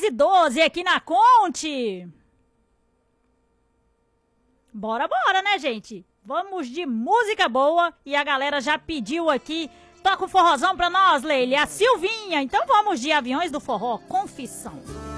6h12 aqui na Conte. Bora, né, gente? Vamos de música boa. E a galera já pediu aqui. Toca um forrozão pra nós, Leile. A Silvinha. Então vamos de Aviões do Forró. Confissão.